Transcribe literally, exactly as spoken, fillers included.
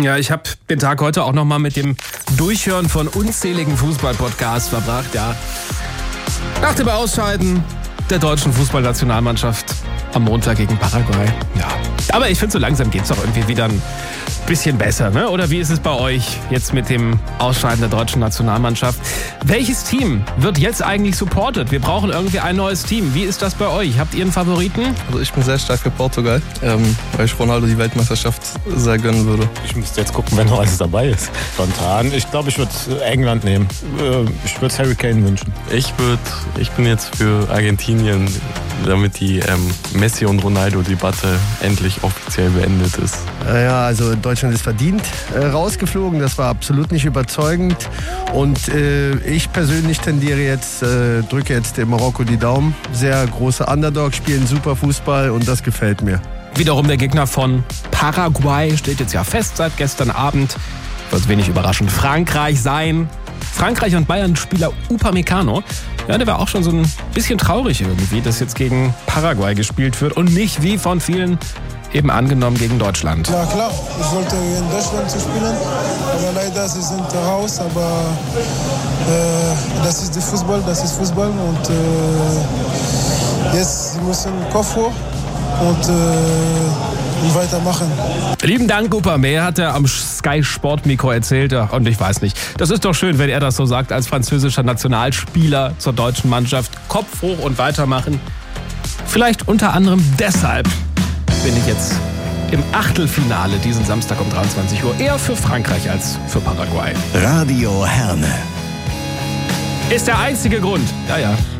Ja, ich habe den Tag heute auch nochmal mit dem Durchhören von unzähligen Fußball-Podcasts verbracht, ja. Nach dem Ausscheiden der deutschen Fußballnationalmannschaft am Montag gegen Paraguay. Ja. Aber ich finde, so langsam geht es doch irgendwie wieder ein bisschen besser, ne? Oder wie ist es bei euch jetzt mit dem Ausscheiden der deutschen Nationalmannschaft? Welches Team wird jetzt eigentlich supported? Wir brauchen irgendwie ein neues Team. Wie ist das bei euch? Habt ihr einen Favoriten? Also ich bin sehr stark für Portugal, ähm, weil ich Ronaldo die Weltmeisterschaft sehr gönnen würde. Ich müsste jetzt gucken, wenn noch alles dabei ist. Spontan. Ich glaube, ich würde England nehmen. Ich würde Harry Kane wünschen. Ich würde, ich bin jetzt für Argentinien, damit die ähm, Messi und Ronaldo-Debatte endlich offiziell beendet ist. Ja, also Deutschland ist verdient äh, rausgeflogen. Das war absolut nicht überzeugend. Und äh, ich persönlich tendiere jetzt, äh, drücke jetzt dem Marokko die Daumen. Sehr große Underdog, spielen super Fußball und das gefällt mir. Wiederum der Gegner von Paraguay steht jetzt ja fest seit gestern Abend. Wird wenig überraschend Frankreich sein. Frankreich und Bayern-Spieler Upamecano. Ja, der war auch schon so ein bisschen traurig irgendwie, dass jetzt gegen Paraguay gespielt wird und nicht wie von vielen eben angenommen gegen Deutschland. Ja klar, ich wollte in Deutschland zu spielen, aber leider sie sind raus, aber äh, das ist der Fußball, das ist Fußball und äh, jetzt sie müssen Kopf hoch und äh, weitermachen. Lieben Dank, Upamecano, hat er am Sky Sport Mikro erzählt. Und ich weiß nicht, das ist doch schön, wenn er das so sagt, als französischer Nationalspieler zur deutschen Mannschaft. Kopf hoch und weitermachen. Vielleicht unter anderem deshalb bin ich jetzt im Achtelfinale diesen Samstag um dreiundzwanzig Uhr eher für Frankreich als für Paraguay. Radio Herne Ist der einzige Grund. Ja, ja.